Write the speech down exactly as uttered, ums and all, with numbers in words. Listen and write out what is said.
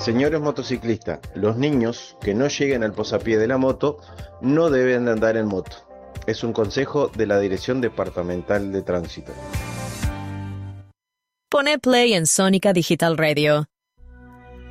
Señores motociclistas, los niños que no lleguen al posapié de la moto no deben de andar en moto. Es un consejo de la Dirección Departamental de Tránsito. Pone play en Sónica Digital Radio